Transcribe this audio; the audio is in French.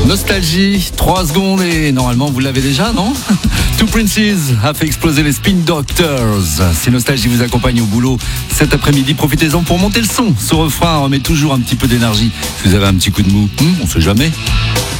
Nostalgie, 3 secondes et normalement vous l'avez déjà, non? Two Princes a fait exploser les Spin Doctors. Si Nostalgie vous accompagne au boulot cet après-midi, profitez-en pour monter le son. Ce refrain remet toujours un petit peu d'énergie. Si vous avez un petit coup de mou, on sait jamais.